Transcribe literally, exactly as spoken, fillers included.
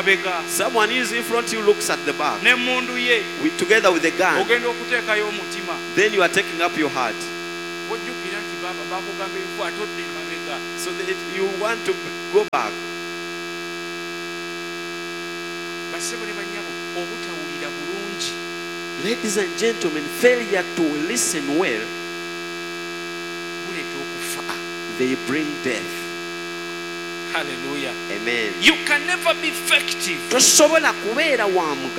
Someone is in front, you looks at the back. N'emmundu ye. With, together with the gun. Ogenda okuteekayo omutima. Then you are taking up your heart. Ojjukira nti baba bakugamba ebifu atodde emabega. So that you want to go back. Basebo ne bannyabo obutawulira bulungi. Ladies and gentlemen, failure to listen well, they bring death. Hallelujah. Amen. You can never be effective.